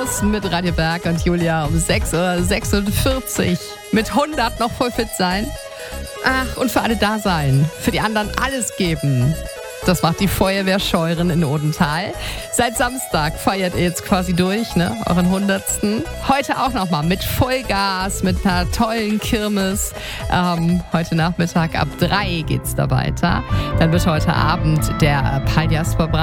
Carsten mit Radio Berg und Julia um 6:46 Uhr. Mit 100 noch voll fit sein. Ach, und für alle da sein. Für die anderen alles geben. Das macht die Feuerwehr Scheuren in Odenthal. Seit Samstag feiert ihr jetzt quasi durch, ne? Euren 100. Heute auch nochmal mit Vollgas, mit einer tollen Kirmes. Heute Nachmittag ab 3 geht's da weiter. Dann wird heute Abend der Paul Jasper